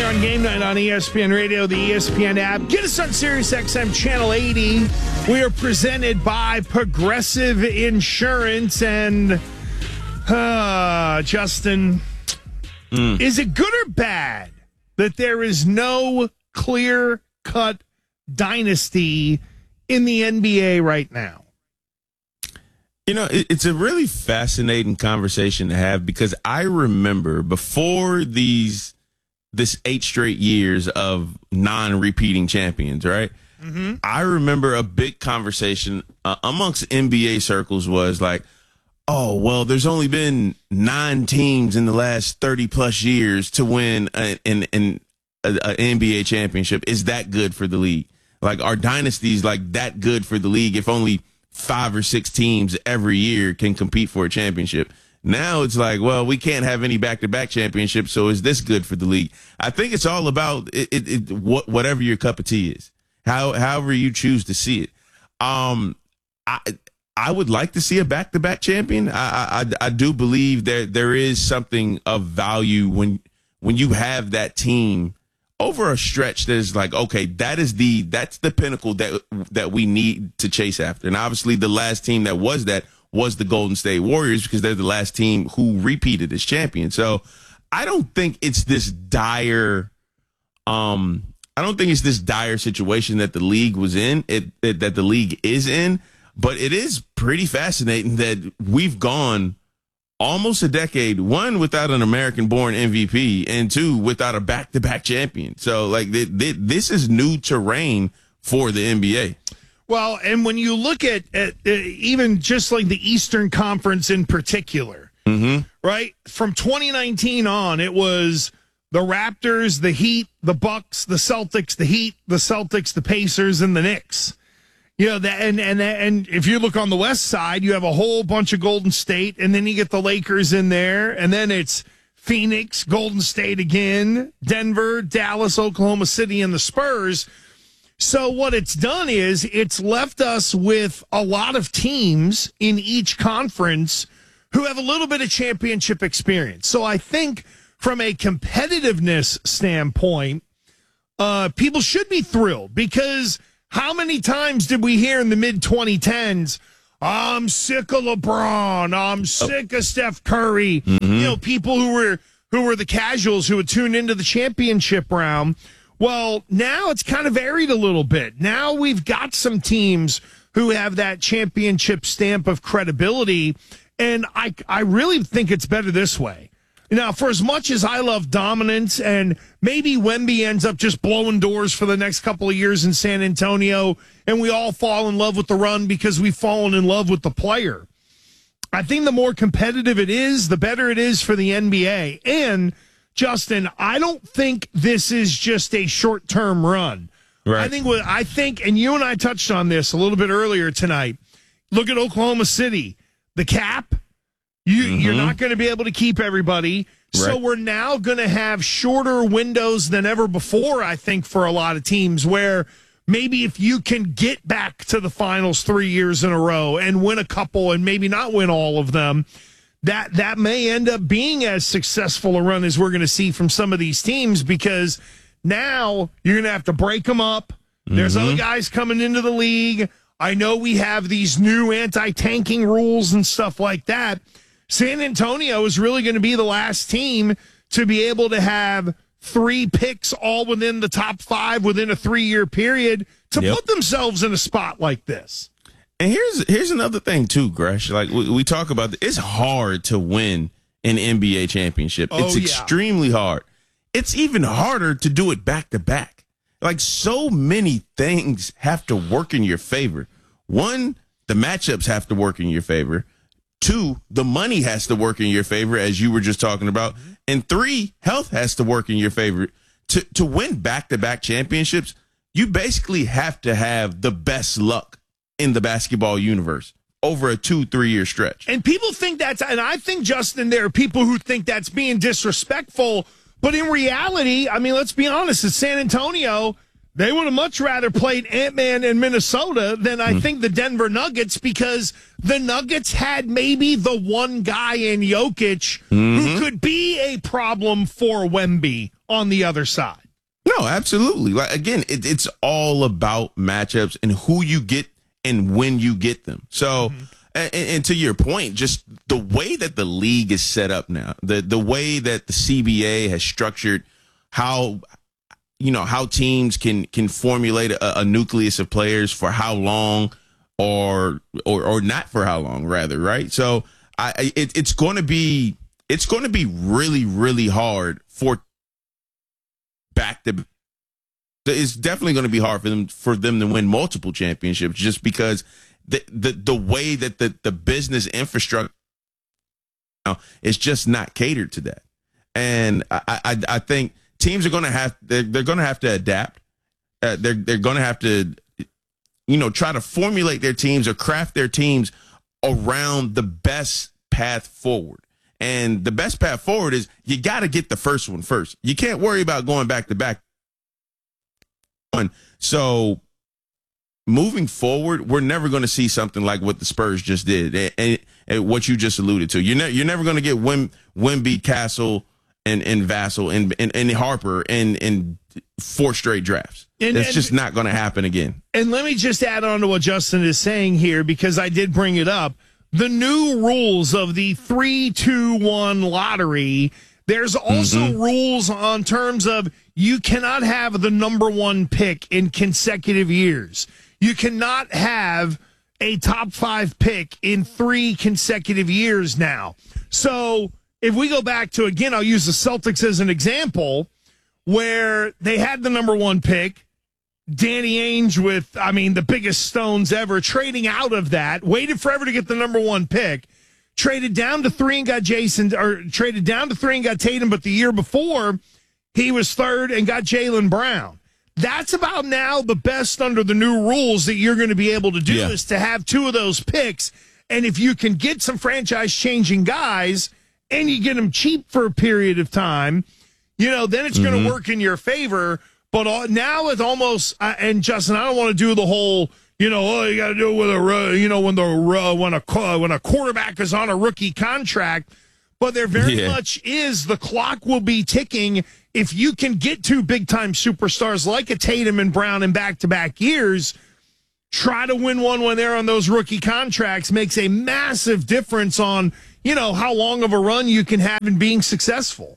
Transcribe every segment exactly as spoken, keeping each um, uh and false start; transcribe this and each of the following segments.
here on Game Night on E S P N Radio, the E S P N app. Get us on Sirius X M Channel eighty. We are presented by Progressive Insurance. And, uh, Justin, mm. is it good or bad that there is no clear-cut dynasty in the N B A right now? You know, it's a really fascinating conversation to have because I remember before these, this eight straight years of non-repeating champions, right? Mm-hmm. I remember a big conversation uh, amongst N B A circles was like, oh, well, there's only been nine teams in the last thirty plus years to win an, an, an, an N B A championship. Is that good for the league? Like, are dynasties like that good for the league if only five or six teams every year can compete for a championship? Now it's like, well, we can't have any back-to-back championships, so is this good for the league? I think it's all about it, it, it, what, whatever your cup of tea is, how, however you choose to see it. Um, I I would like to see a back-to-back champion. I I, I do believe that there is something of value when when you have that team over a stretch that is like, okay, that is the that's the pinnacle that that we need to chase after. And obviously the last team that was that was the Golden State Warriors because they're the last team who repeated as champion. So I don't think it's this dire um I don't think it's this dire situation that the league was in, it, it that the league is in, but it is pretty fascinating that we've gone almost a decade, one, without an American-born M V P, and two, without a back-to-back champion. So, like, th- th- this is new terrain for the N B A. Well, and when you look at, at uh, even just like the Eastern Conference in particular, mm-hmm. right? From twenty nineteen on, it was the Raptors, the Heat, the Bucks, the Celtics, the Heat, the Celtics, the Pacers, and the Knicks. You know, that, and, and, and if you look on the West side, you have a whole bunch of Golden State, and then you get the Lakers in there, and then it's Phoenix, Golden State again, Denver, Dallas, Oklahoma City, and the Spurs. So what it's done is it's left us with a lot of teams in each conference who have a little bit of championship experience. So I think from a competitiveness standpoint, uh, people should be thrilled because how many times did we hear in the mid twenty tens, I'm sick of LeBron, I'm sick of Steph Curry, mm-hmm. you know, people who were who were the casuals who would tune into the championship round. Well, now it's kind of varied a little bit. Now we've got some teams who have that championship stamp of credibility, and I I really think it's better this way. Now, for as much as I love dominance, and maybe Wemby ends up just blowing doors for the next couple of years in San Antonio, and we all fall in love with the run because we've fallen in love with the player, I think the more competitive it is, the better it is for the N B A. And, Justin, I don't think this is just a short-term run. Right. I think, what, I think, and you and I touched on this a little bit earlier tonight, look at Oklahoma City. The cap. You, mm-hmm. You're not going to be able to keep everybody. So right. we're now going to have shorter windows than ever before, I think, for a lot of teams where maybe if you can get back to the finals three years in a row and win a couple and maybe not win all of them, that, that may end up being as successful a run as we're going to see from some of these teams because now you're going to have to break them up. Mm-hmm. There's other guys coming into the league. I know we have these new anti-tanking rules and stuff like that. San Antonio is really going to be the last team to be able to have three picks all within the top five within a three-year period to yep. put themselves in a spot like this. And here's here's another thing, too, Gresh. Like, we, we talk about this. It's hard to win an N B A championship. Oh, it's yeah. extremely hard. It's even harder to do it back-to-back. Like, so many things have to work in your favor. One, the matchups have to work in your favor. Two, the money has to work in your favor, as you were just talking about. And three, health has to work in your favor. To to win back-to-back championships, you basically have to have the best luck in the basketball universe over a two, three-year stretch. And people think that's, and I think, Justin, there are people who think that's being disrespectful. But in reality, I mean, let's be honest, it's San Antonio. They would have much rather played Ant-Man in Minnesota than I mm. think the Denver Nuggets because the Nuggets had maybe the one guy in Jokic mm-hmm. who could be a problem for Wemby on the other side. No, absolutely. Like again, it, it's all about matchups and who you get and when you get them. So, mm-hmm. and, and to your point, just the way that the league is set up now, the the way that the C B A has structured how, you know, how teams can can formulate a, a nucleus of players for how long, or or or not for how long, rather, right? So, I it, it's going to be it's going to be really really hard for. Back to, it's definitely going to be hard for them for them to win multiple championships, just because the the, the way that the, the business infrastructure now is just not catered to that. And I I, I think teams are going to have they're, they're going to have to adapt. Uh, they're they're going to have to, you know, try to formulate their teams or craft their teams around the best path forward. And the best path forward is you got to get the first one first. You can't worry about going back to back. So moving forward, we're never going to see something like what the Spurs just did and, and, and what you just alluded to. You're, ne- you're never going to get Wim- Wemby, Castle, and, and Vassell and, and, and Harper in, in four straight drafts. And, That's and, just not going to happen again. And let me just add on to what Justin is saying here, because I did bring it up. The new rules of the three two one lottery, there's also mm-hmm. rules on terms of you cannot have the number one pick in consecutive years. You cannot have a top five pick in three consecutive years now. So if we go back to, again, I'll use the Celtics as an example, where they had the number one pick. Danny Ainge with, I mean, the biggest stones ever, trading out of that, waited forever to get the number one pick, traded down to three and got Jason, or traded down to three and got Tatum, but the year before, he was third and got Jaylen Brown. That's about now the best under the new rules that you're going to be able to do, yeah. is to have two of those picks, and if you can get some franchise-changing guys, and you get them cheap for a period of time, you know, then it's mm-hmm. going to work in your favor. But now it's almost, uh, and Justin, I don't want to do the whole, you know, oh, you got to do it with a, uh, you know, when the uh, when a uh, when a quarterback is on a rookie contract. But there very yeah. much is, the clock will be ticking if you can get two big time superstars like a Tatum and Brown in back to back years. Try to win one when they're on those rookie contracts makes a massive difference on, you know, how long of a run you can have in being successful.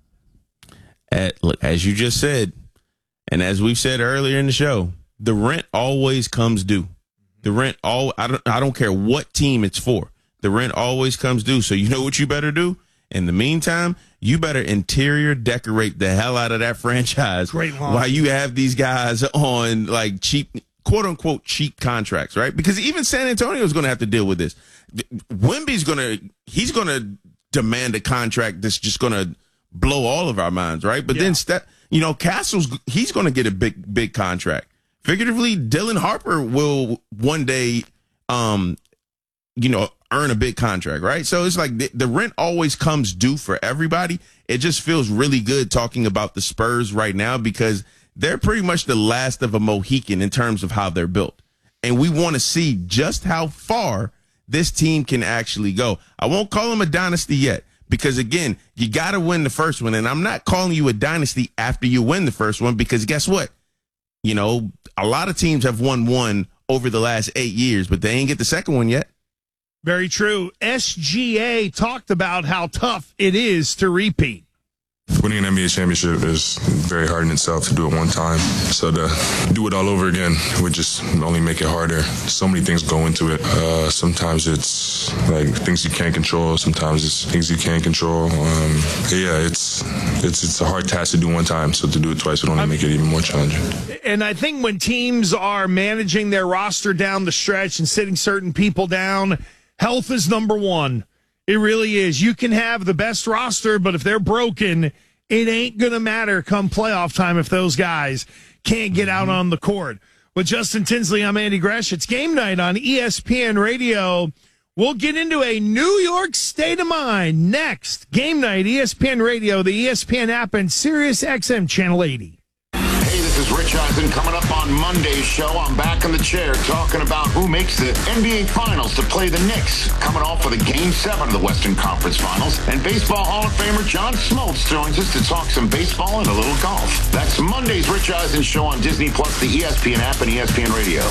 At, look, as you just said. And as we've said earlier in the show, the rent always comes due. The rent all I don't I don't care what team it's for. The rent always comes due. So you know what you better do? In the meantime, you better interior decorate the hell out of that franchise. Great line. While you have these guys on like cheap, quote unquote cheap contracts, right? Because even San Antonio is going to have to deal with this. Wemby's going to he's going to demand a contract that's just going to blow all of our minds, right? But yeah. then step You know, Castle's, he's going to get a big, big contract. Figuratively, Dylan Harper will one day, um, you know, earn a big contract, right? So it's like the, the rent always comes due for everybody. It just feels really good talking about the Spurs right now because they're pretty much the last of a Mohican in terms of how they're built. And we want to see just how far this team can actually go. I won't call them a dynasty yet. Because, again, you got to win the first one. And I'm not calling you a dynasty after you win the first one because guess what? You know, a lot of teams have won one over the last eight years, but they ain't get the second one yet. Very true. S G A talked about how tough it is to repeat. Winning an N B A championship is very hard in itself to do it one time. So to do it all over again would just only make it harder. So many things go into it. Uh, sometimes it's like things you can't control. Sometimes it's things you can't control. Um, yeah, it's it's it's a hard task to do one time. So to do it twice would only make it even more challenging. And I think when teams are managing their roster down the stretch and sitting certain people down, health is number one. It really is. You can have the best roster, but if they're broken, it ain't going to matter come playoff time if those guys can't get out on the court. With Justin Tinsley, I'm Andy Gresh. It's game night on E S P N Radio. We'll get into a New York state of mind next. Game night, E S P N Radio, the E S P N app, and Sirius X M Channel eighty. Hey, this is Rich Eisen coming up on Monday's show. I'm back in the chair talking about who makes the N B A Finals to play the Knicks, coming off of the Game seven of the Western Conference Finals. And Baseball Hall of Famer John Smoltz joins us to talk some baseball and a little golf. That's Monday's Rich Eisen show on Disney Plus, the E S P N app, and E S P N Radio.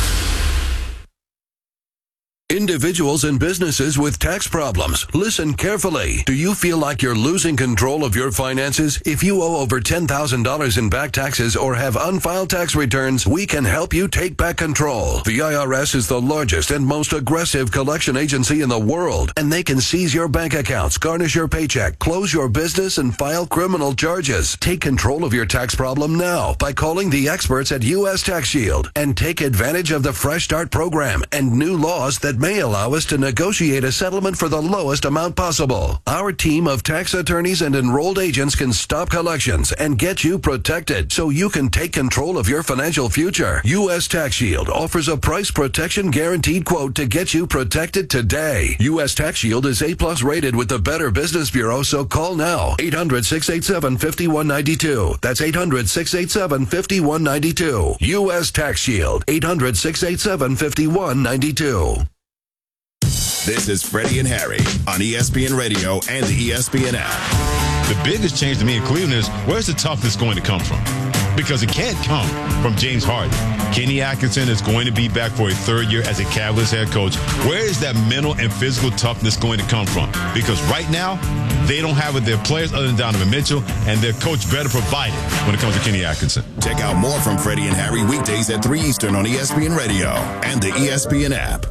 Individuals and businesses with tax problems, listen carefully. Do you feel like you're losing control of your finances? If you owe over ten thousand dollars in back taxes or have unfiled tax returns, we can help you take back control. The I R S is the largest and most aggressive collection agency in the world, and they can seize your bank accounts, garnish your paycheck, close your business, and file criminal charges. Take control of your tax problem now by calling the experts at U S Tax Shield and take advantage of the Fresh Start program and new laws that may allow us to negotiate a settlement for the lowest amount possible. Our team of tax attorneys and enrolled agents can stop collections and get you protected so you can take control of your financial future. U S Tax Shield offers a price protection guaranteed quote to get you protected today. U S Tax Shield is A plus rated with the Better Business Bureau, so call now. eight hundred, six eight seven, five one nine two. That's eight hundred, six eight seven, five one nine two. U S Tax Shield. eight hundred, six eight seven, five one nine two. This is Freddie and Harry on E S P N Radio and the E S P N app. The biggest change to me in Cleveland is, where's the toughness going to come from? Because it can't come from James Harden. Kenny Atkinson is going to be back for a third year as a Cavaliers head coach. Where is that mental and physical toughness going to come from? Because right now, they don't have it. Their players other than Donovan Mitchell, and their coach better provide it when it comes to Kenny Atkinson. Check out more from Freddie and Harry weekdays at three Eastern on E S P N Radio and the E S P N app.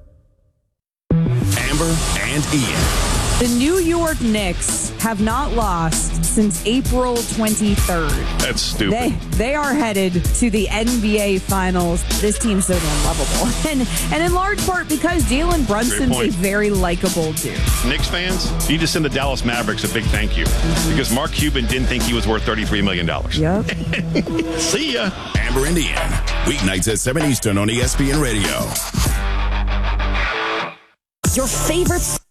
Amber and Ian. The New York Knicks have not lost since April twenty-third. That's stupid. They they are headed to the N B A Finals. This team's so unlovable. And and in large part because Jalen Brunson's a very likable dude. Knicks fans, you just send the Dallas Mavericks a big thank you. Mm-hmm. Because Mark Cuban didn't think he was worth thirty-three million dollars. Yep. See ya. Amber and Ian. Weeknights at seven Eastern on E S P N Radio. Your favorite